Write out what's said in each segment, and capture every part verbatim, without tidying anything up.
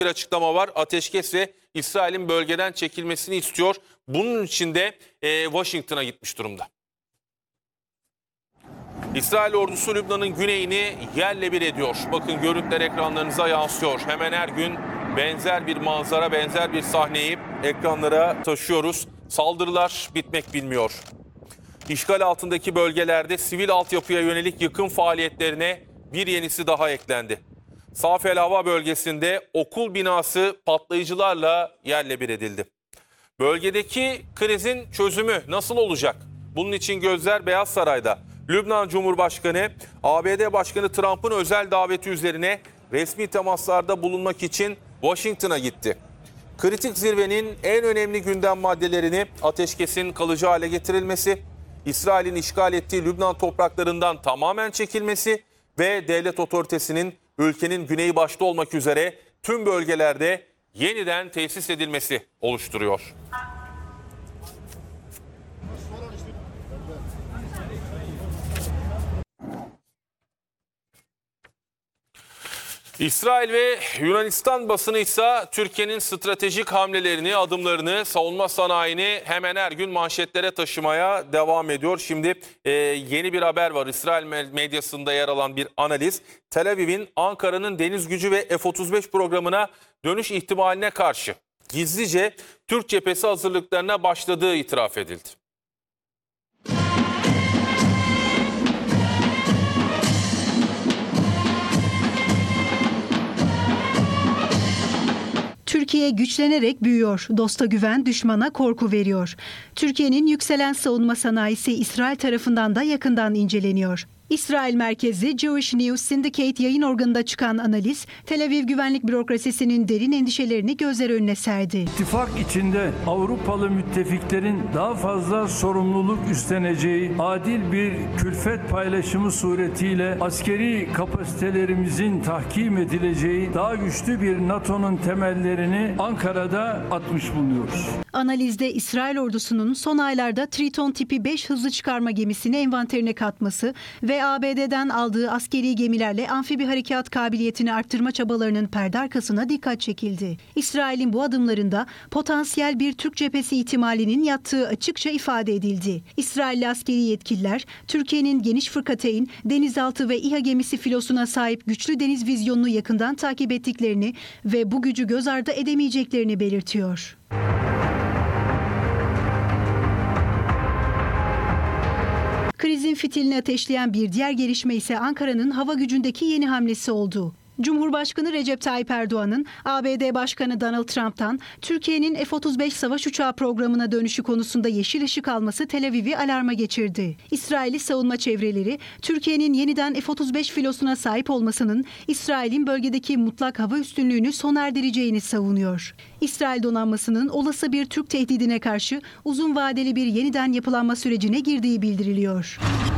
bir açıklama var. Ateşkes ve İsrail'in bölgeden çekilmesini istiyor. Bunun için de e, Washington'a gitmiş durumda. İsrail ordusu Lübnan'ın güneyini yerle bir ediyor. Bakın görüntüler ekranlarınıza yansıyor. Hemen her gün benzer bir manzara, benzer bir sahneyi ekranlara taşıyoruz. Saldırılar bitmek bilmiyor. İşgal altındaki bölgelerde sivil altyapıya yönelik yıkım faaliyetlerine bir yenisi daha eklendi. Safel Hava bölgesinde okul binası patlayıcılarla yerle bir edildi. Bölgedeki krizin çözümü nasıl olacak? Bunun için gözler Beyaz Saray'da. Lübnan Cumhurbaşkanı, A B D Başkanı Trump'ın özel daveti üzerine resmi temaslarda bulunmak için Washington'a gitti. Kritik zirvenin en önemli gündem maddelerini ateşkesin kalıcı hale getirilmesi, İsrail'in işgal ettiği Lübnan topraklarından tamamen çekilmesi ve devlet otoritesinin ülkenin güneyi başta olmak üzere tüm bölgelerde yeniden tesis edilmesi oluşturuyor. İsrail ve Yunanistan basını ise Türkiye'nin stratejik hamlelerini, adımlarını, savunma sanayini hemen her gün manşetlere taşımaya devam ediyor. Şimdi e, yeni bir haber var. İsrail medyasında yer alan bir analiz. Tel Aviv'in Ankara'nın deniz gücü ve F otuz beş programına dönüş ihtimaline karşı gizlice Türk cephesi hazırlıklarına başladığı itiraf edildi. Türkiye güçlenerek büyüyor. Dosta güven, düşmana korku veriyor. Türkiye'nin yükselen savunma sanayisi İsrail tarafından da yakından inceleniyor. İsrail merkezli Jewish News Syndicate yayın organında çıkan analiz, Tel Aviv güvenlik bürokrasisinin derin endişelerini gözler önüne serdi. İttifak içinde Avrupalı müttefiklerin daha fazla sorumluluk üstleneceği, adil bir külfet paylaşımı suretiyle askeri kapasitelerimizin tahkim edileceği daha güçlü bir NATO'nun temellerini Ankara'da atmış bulunuyoruz. Analizde İsrail ordusunun son aylarda Triton tipi beş hızlı çıkarma gemisini envanterine katması ve A B D'den aldığı askeri gemilerle amfibi harekat kabiliyetini arttırma çabalarının perde arkasına dikkat çekildi. İsrail'in bu adımlarında potansiyel bir Türk cephesi ihtimalinin yattığı açıkça ifade edildi. İsrailli askeri yetkililer, Türkiye'nin geniş fırkateyn, denizaltı ve İHA gemisi filosuna sahip güçlü deniz vizyonunu yakından takip ettiklerini ve bu gücü göz ardı edemeyeceklerini belirtiyor. Krizin fitilini ateşleyen bir diğer gelişme ise Ankara'nın hava gücündeki yeni hamlesi oldu. Cumhurbaşkanı Recep Tayyip Erdoğan'ın A B D Başkanı Donald Trump'tan Türkiye'nin F otuz beş savaş uçağı programına dönüşü konusunda yeşil ışık alması Tel Aviv'i alarma geçirdi. İsrailli savunma çevreleri Türkiye'nin yeniden F otuz beş filosuna sahip olmasının İsrail'in bölgedeki mutlak hava üstünlüğünü sona erdireceğini savunuyor. İsrail donanmasının olası bir Türk tehdidine karşı uzun vadeli bir yeniden yapılanma sürecine girdiği bildiriliyor.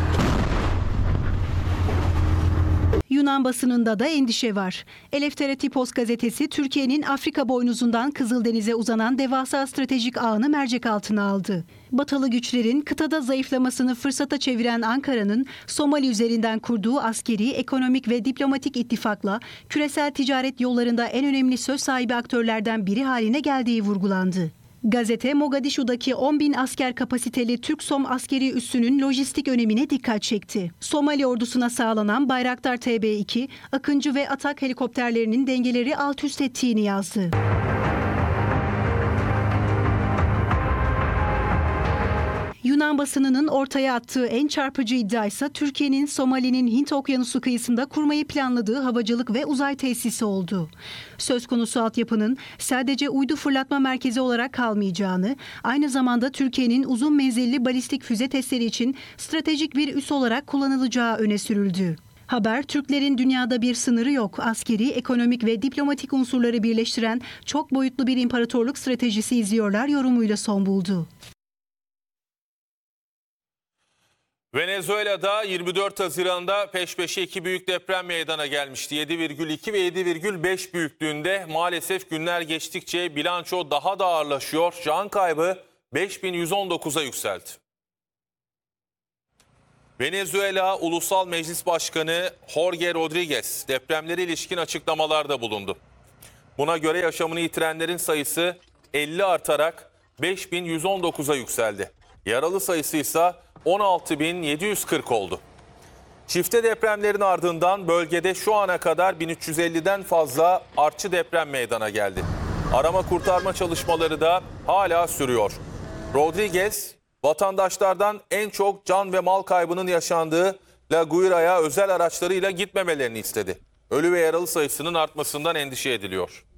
Yunan basınında da endişe var. Eleftheria Post gazetesi Türkiye'nin Afrika boynuzundan Kızıldeniz'e uzanan devasa stratejik ağını mercek altına aldı. Batılı güçlerin kıtada zayıflamasını fırsata çeviren Ankara'nın Somali üzerinden kurduğu askeri, ekonomik ve diplomatik ittifakla küresel ticaret yollarında en önemli söz sahibi aktörlerden biri haline geldiği vurgulandı. Gazete, Mogadishu'daki on bin asker kapasiteli Türk-Som askeri üssünün lojistik önemine dikkat çekti. Somali ordusuna sağlanan Bayraktar T B iki, Akıncı ve Atak helikopterlerinin dengeleri alt üst ettiğini yazdı. Yunan basınının ortaya attığı en çarpıcı iddia ise Türkiye'nin Somali'nin Hint Okyanusu kıyısında kurmayı planladığı havacılık ve uzay tesisi oldu. Söz konusu altyapının sadece uydu fırlatma merkezi olarak kalmayacağını, aynı zamanda Türkiye'nin uzun menzilli balistik füze testleri için stratejik bir üs olarak kullanılacağı öne sürüldü. Haber, Türklerin dünyada bir sınırı yok, askeri, ekonomik ve diplomatik unsurları birleştiren çok boyutlu bir imparatorluk stratejisi izliyorlar yorumuyla son buldu. Venezuela'da yirmi dört Haziran'da peş peşe iki büyük deprem meydana gelmişti. yedi virgül iki ve yedi virgül beş büyüklüğünde. Maalesef günler geçtikçe bilanço daha da ağırlaşıyor. Can kaybı beş bin yüz on dokuza yükseldi. Venezuela Ulusal Meclis Başkanı Jorge Rodriguez depremlere ilişkin açıklamalarda bulundu. Buna göre yaşamını yitirenlerin sayısı elli artarak beş bin yüz on dokuza yükseldi. Yaralı sayısı ise on altı bin yedi yüz kırk oldu. Çifte depremlerin ardından bölgede şu ana kadar bin üç yüz elliden fazla artçı deprem meydana geldi. Arama kurtarma çalışmaları da hala sürüyor. Rodriguez, vatandaşlardan en çok can ve mal kaybının yaşandığı La Guaira'ya özel araçlarıyla gitmemelerini istedi. Ölü ve yaralı sayısının artmasından endişe ediliyor.